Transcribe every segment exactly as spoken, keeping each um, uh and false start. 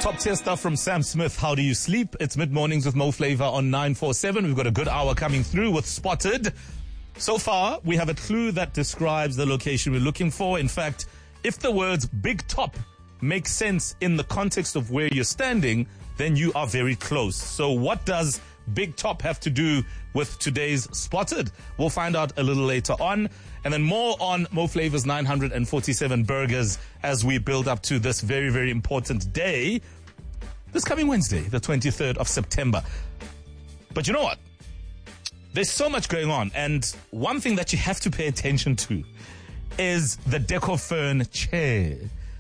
Top tier stuff from Sam Smith. How do you sleep? It's mid mornings with Mo Flavor on nine four seven. We've got a good hour coming through with Spotted. So far, we have a clue that describes the location we're looking for. In fact, if the words big top make sense in the context of where you're standing, then you are very close. So what does big top have to do with today's Spotted? We'll find out a little later on. And then more on Mo Flavor's nine hundred forty-seven burgers as we build up to this very, very important day, this coming Wednesday, the twenty-third of September. But you know what? There's so much going on. And one thing that you have to pay attention to is the Decofern chair.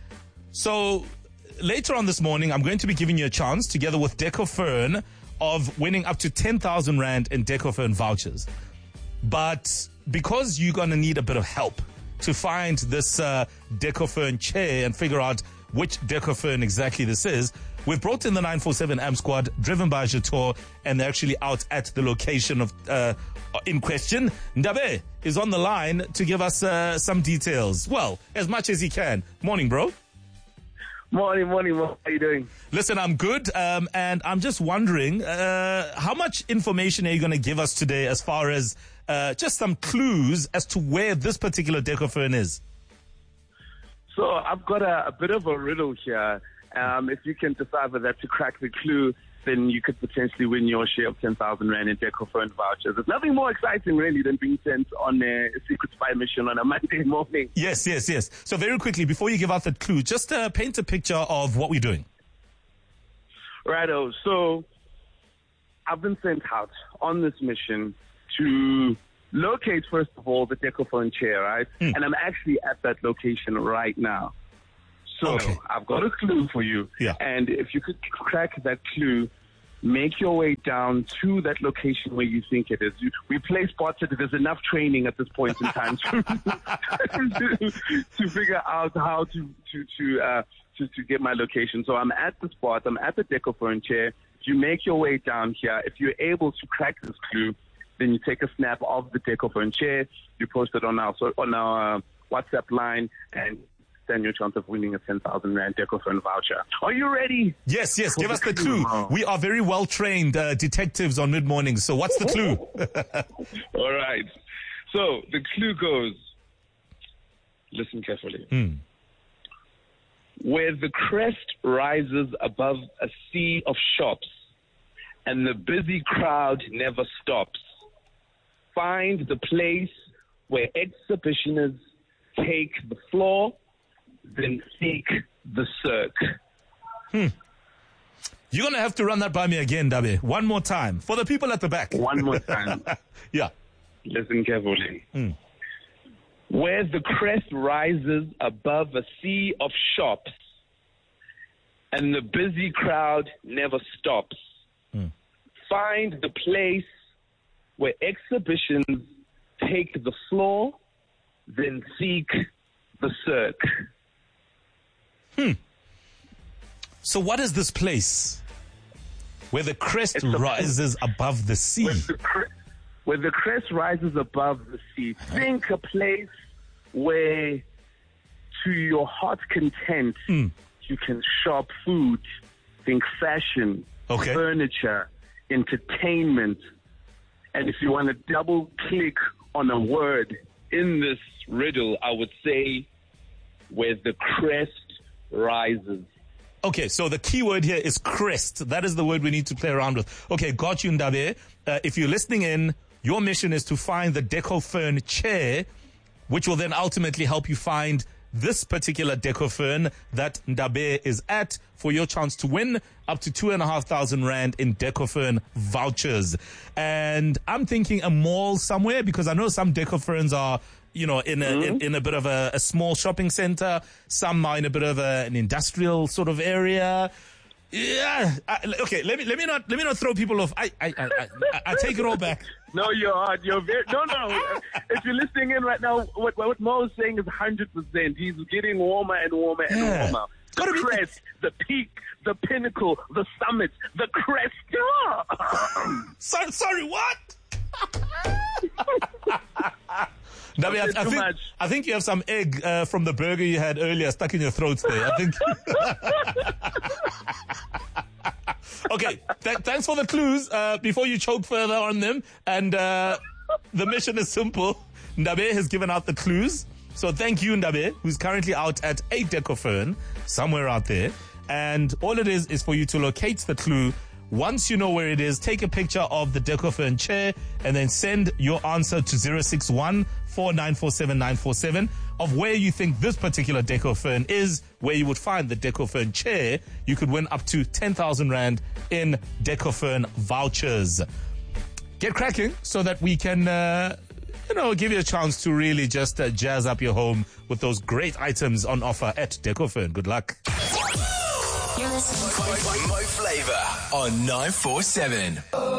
So later on this morning, I'm going to be giving you a chance, together with Decofern, of winning up to ten thousand rand in Decofern vouchers. But because you're going to need a bit of help to find this uh, Decofern chair and figure out which Decofern exactly this is, we've brought in the nine four seven A M squad, driven by Jator, and they're actually out at the location of uh, in question. Ndabe is on the line to give us uh, some details. Well, as much as he can. Morning, bro. Morning, morning, what are you doing? Listen, I'm good, um, and I'm just wondering, uh, how much information are you going to give us today as far as uh, just some clues as to where this particular Decofern is? So I've got a, a bit of a riddle here. Um, if you can decipher that to crack the clue, then you could potentially win your share of ten thousand rand in Decofern vouchers. There's nothing more exciting, really, than being sent on a secret spy mission on a Monday morning. Yes, yes, yes. So very quickly, before you give out that clue, just uh, paint a picture of what we're doing. Righto. So I've been sent out on this mission to locate, first of all, the Decofern chair, right? Mm. And I'm actually at that location right now. So okay. I've got a clue for you. Yeah. And if you could crack that clue, make your way down to that location where you think it is. You, we play Spotted. There's enough training at this point in time to, to, to figure out how to to to, uh, to to get my location. So I'm at the spot. I'm at the Decofern chair. You make your way down here. If you're able to crack this clue, then you take a snap of the Decofern chair. You post it on our on our uh, WhatsApp line and stand your chance of winning a ten thousand rand Decofern voucher. Are you ready? Yes, yes. Give us the clue. We are very well trained uh, detectives on mid mornings. So what's the clue? All right. So the clue goes. Listen carefully. Hmm. Where the crest rises above a sea of shops, and the busy crowd never stops. Find the place where exhibitionists take the floor, then seek the circ. Hmm. You're going to have to run that by me again, Dabe. One more time. For the people at the back. One more time. Yeah. Listen carefully. Hmm. Where the crest rises above a sea of shops, and the busy crowd never stops. Hmm. Find the place where exhibitions take the floor, then seek the circ. Hmm. So what is this place where the crest It's a- rises above the sea? Where the, cre- where the crest rises above the sea. Think a place where, to your heart's content, Hmm. you can shop food, think fashion, Okay. furniture, entertainment. And if you want to double click on a word in this riddle, I would say where the crest rises. Okay, so the key word here is crest. That is the word we need to play around with. Okay, got you, Ndabe. Uh, if you're listening in, your mission is to find the Decofern chair, which will then ultimately help you find this particular Decofern that Ndabe is at for your chance to win up to two and a half thousand rand in Decofern vouchers. And I'm thinking a mall somewhere, because I know some Decoferns are, you know, in a, mm-hmm. in, in a bit of a, a small shopping center. Some are in a bit of a, an industrial sort of area. Yeah. I, okay. Let me let me not let me not throw people off. I I I, I, I take it all back. No, you're hard. You're very no, no. If you're listening in right now, what what Mo is saying is one hundred percent. He's getting warmer and warmer and Yeah. warmer. The Gotta be- crest, the peak, the pinnacle, the summit, the crest. Sorry, sorry, what? Dabi, I, I, Too think, much. I think you have some egg uh, from the burger you had earlier stuck in your throat there. I think. Okay, th- thanks for the clues. Uh, before you choke further on them, and uh, the mission is simple. Ndabe has given out the clues. So thank you, Ndabe, who's currently out at a Decofern, somewhere out there. And all it is is for you to locate the clue. Once you know where it is, take a picture of the Decofern chair and then send your answer to zero six one, four nine four seven, nine four seven of where you think this particular Decofern is, where you would find the Decofern chair. You could win up to ten thousand Rand in Decofern vouchers. Get cracking so that we can, uh, you know, give you a chance to really just uh, jazz up your home with those great items on offer at Decofern. Good luck. You're listening to Mo Flava on nine four seven.